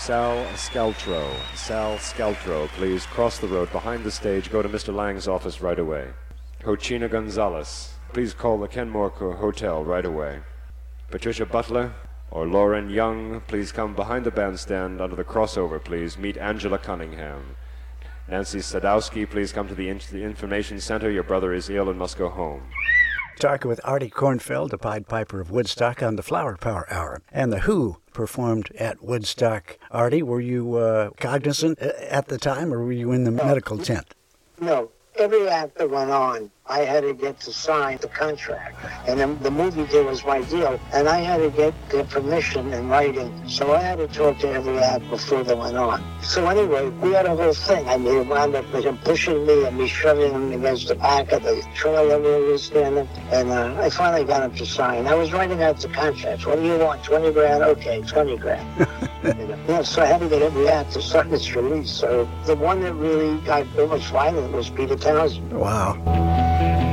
Sal Scaltro. Sal Scaltro, please cross the road behind the stage. Go to Mr. Lang's office right away. Hochina Gonzalez, please call the Kenmore Hotel right away. Patricia Butler or Lauren Young, please come behind the bandstand under the crossover, please. Meet Angela Cunningham. Nancy Sadowski, please come to the information center. Your brother is ill and must go home. Talking with Artie Kornfeld, the Pied Piper of Woodstock, on the Flower Power Hour. And The Who performed at Woodstock. Artie, were you cognizant at the time, or were you in the medical tent? No. Every act that went on, I had to get to sign the contract. And then the movie deal was my deal, and I had to get their permission in writing. So I had to talk to every act before they went on. So anyway, we had a whole thing. I mean, it wound up with him pushing me and me shoving him against the back of the trailer where we were standing. And I finally got him to sign. I was writing out the contracts. What do you want, 20 grand? Okay, 20 grand. So I had to get every act to sign its release. So the one that really got almost violent was Peter Townsend. Wow.